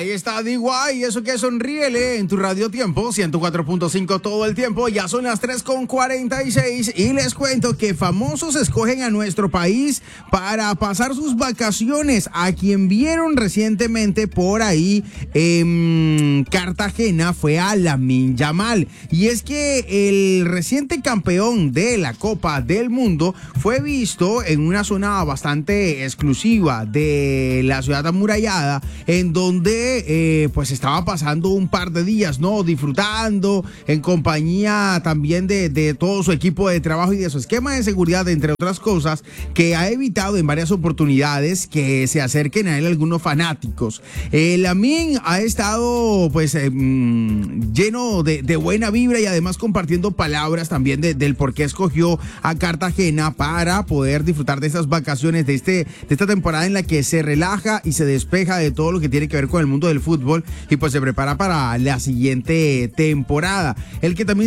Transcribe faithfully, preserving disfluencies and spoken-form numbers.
Ahí está D Y, eso que sonríele en tu radio tiempo, ciento cuatro punto cinco todo el tiempo. Ya son las tres con cuarenta y seis y les cuento que famosos escogen a nuestro país para pasar sus vacaciones. A quien vieron recientemente por ahí en Cartagena fue a Lamine Yamal. Y es que el reciente campeón de la Copa del Mundo fue visto en una zona bastante exclusiva de la ciudad amurallada, en donde eh, pues estaba pasando un par de días, ¿no? Disfrutando en compañía también de, de todo su equipo de trabajo y de su esquema de seguridad, entre otras cosas, que ha evitado en varias oportunidades que se acerquen a él algunos fanáticos. Eh, Lamine ha estado pues eh, lleno de, de buena vibra y además compartiendo palabras también de, del por qué escogió a Cartagena para poder disfrutar de estas vacaciones, de, este, de esta temporada en la que se relaja y se despeja de todo lo que tiene que ver con el mundo del fútbol y pues se prepara para la siguiente temporada. El que también